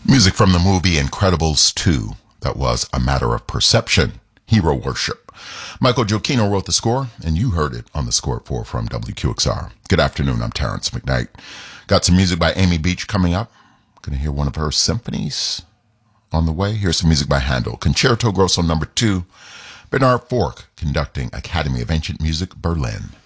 Music from the movie Incredibles 2. That was A Matter of Perception, Hero Worship. Michael Giacchino wrote the score, and you heard it on the Score at 4 from WQXR. Good afternoon, I'm Terrence McKnight. Got some music by Amy Beach coming up. Going to hear one of her symphonies on the way. Here's some music by Handel. Concerto Grosso No. 2. Bernard Fork conducting Academy of Ancient Music, Berlin.